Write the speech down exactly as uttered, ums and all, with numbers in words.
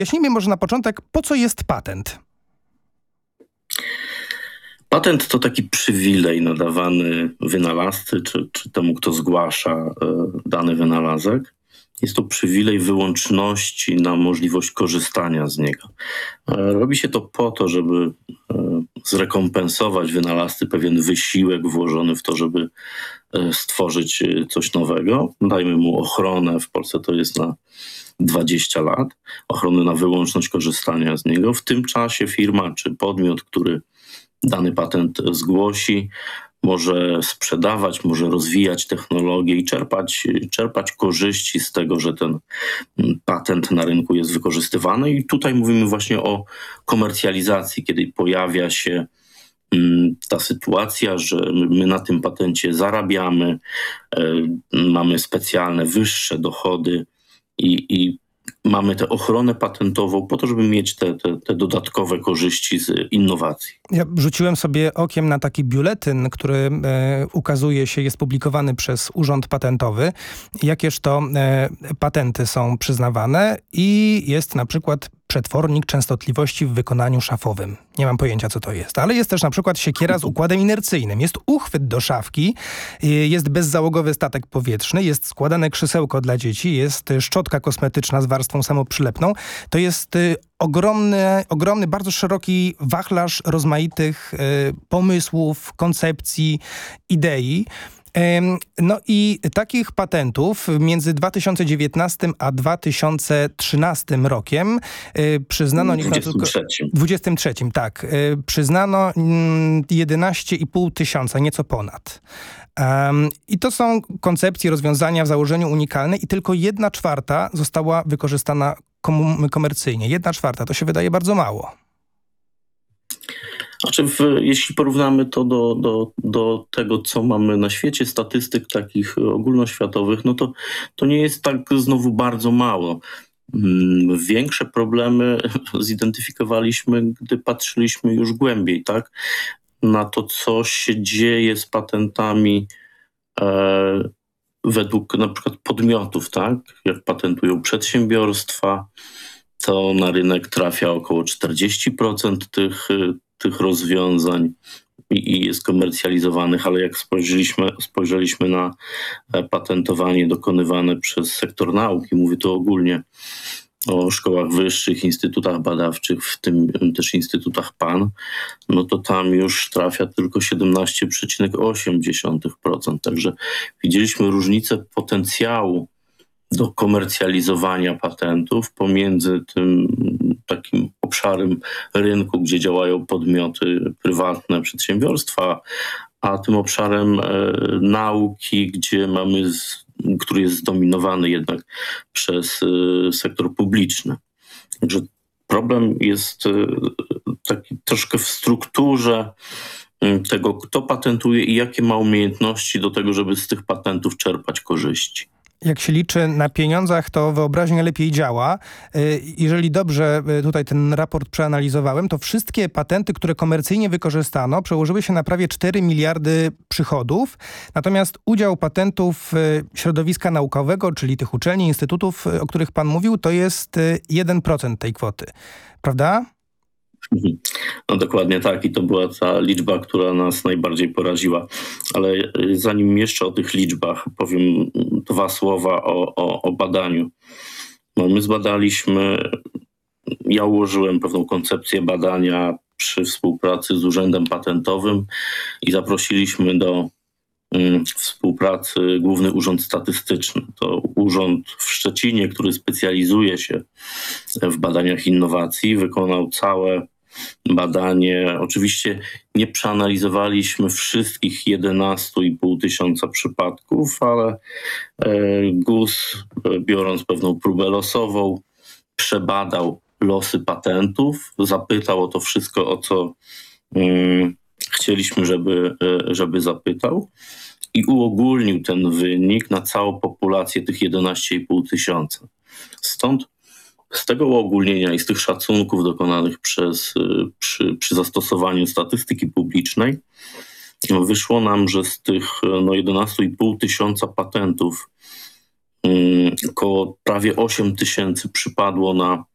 Jaśnijmy może na początek, po co jest patent? Patent to taki przywilej nadawany wynalazcy czy, czy temu, kto zgłasza e, dany wynalazek. Jest to przywilej wyłączności na możliwość korzystania z niego. E, robi się to po to, żeby e, zrekompensować wynalazcy pewien wysiłek włożony w to, żeby e, stworzyć coś nowego. Dajmy mu ochronę, w Polsce to jest na dwadzieścia lat, ochronę na wyłączność korzystania z niego. W tym czasie firma czy podmiot, który dany patent zgłosi, może sprzedawać, może rozwijać technologię i czerpać, czerpać korzyści z tego, że ten patent na rynku jest wykorzystywany. I tutaj mówimy właśnie o komercjalizacji, kiedy pojawia się ta sytuacja, że my na tym patencie zarabiamy, mamy specjalne, wyższe dochody i, i mamy tę ochronę patentową po to, żeby mieć te, te, te dodatkowe korzyści z innowacji. Ja rzuciłem sobie okiem na taki biuletyn, który e, ukazuje się, jest publikowany przez Urząd Patentowy. Jakież to e, patenty są przyznawane i jest na przykład przetwornik częstotliwości w wykonaniu szafowym. Nie mam pojęcia, co to jest. Ale jest też na przykład siekiera z układem inercyjnym. Jest uchwyt do szafki, jest bezzałogowy statek powietrzny, jest składane krzesełko dla dzieci, jest szczotka kosmetyczna z warstwą samoprzylepną. To jest ogromny, ogromny, bardzo szeroki wachlarz rozmaitych y, pomysłów, koncepcji, idei. No i takich patentów między dwa tysiące dziewiętnastym a dwa tysiące trzynastym rokiem y, przyznano... dwudziestym trzecim. dwudziestym trzecim, tak. Y, przyznano jedenaście i pół tysiąca, nieco ponad. Um, I to są koncepcje, rozwiązania w założeniu unikalne i tylko jedna czwarta została wykorzystana kom- komercyjnie. Jedna czwarta, to się wydaje bardzo mało. Znaczy, w, jeśli porównamy to do, do, do tego, co mamy na świecie, statystyk takich ogólnoświatowych, no to, to nie jest tak znowu bardzo mało. Większe problemy zidentyfikowaliśmy, gdy patrzyliśmy już głębiej, tak, na to, co się dzieje z patentami e, według na przykład podmiotów, tak, jak patentują przedsiębiorstwa, to na rynek trafia około czterdzieści procent tych tych rozwiązań i, i jest komercjalizowanych, ale jak spojrzeliśmy, spojrzeliśmy na patentowanie dokonywane przez sektor nauki, mówię tu ogólnie o szkołach wyższych, instytutach badawczych, w tym też instytutach P A N, no to tam już trafia tylko siedemnaście przecinek osiem procent. Także widzieliśmy różnicę potencjału do komercjalizowania patentów pomiędzy tym takim obszarem rynku, gdzie działają podmioty prywatne, przedsiębiorstwa, a tym obszarem e, nauki, gdzie mamy, z, który jest zdominowany jednak przez e, sektor publiczny. Także problem jest e, taki troszkę w strukturze e, tego, kto patentuje i jakie ma umiejętności do tego, żeby z tych patentów czerpać korzyści. Jak się liczy na pieniądzach, to wyobraźnia lepiej działa. Jeżeli dobrze tutaj ten raport przeanalizowałem, to wszystkie patenty, które komercyjnie wykorzystano, przełożyły się na prawie cztery miliardy przychodów. Natomiast udział patentów środowiska naukowego, czyli tych uczelni, instytutów, o których pan mówił, to jest jeden procent tej kwoty. Prawda? No dokładnie tak i to była ta liczba, która nas najbardziej poraziła. Ale zanim jeszcze o tych liczbach powiem dwa słowa o, o, o badaniu. No my zbadaliśmy, ja ułożyłem pewną koncepcję badania przy współpracy z Urzędem Patentowym i zaprosiliśmy do um, współpracy Główny Urząd Statystyczny. To urząd w Szczecinie, który specjalizuje się w badaniach innowacji, wykonał całe badanie. Oczywiście nie przeanalizowaliśmy wszystkich jedenaście i pół tysiąca przypadków, ale G U S, biorąc pewną próbę losową, przebadał losy patentów, zapytał o to wszystko, o co um, chcieliśmy, żeby, żeby zapytał i uogólnił ten wynik na całą populację tych jedenaście i pół tysiąca. Stąd z tego uogólnienia i z tych szacunków dokonanych przez, przy, przy zastosowaniu statystyki publicznej wyszło nam, że z tych no, jedenaście i pół tysiąca patentów um, około prawie osiem tysięcy przypadło na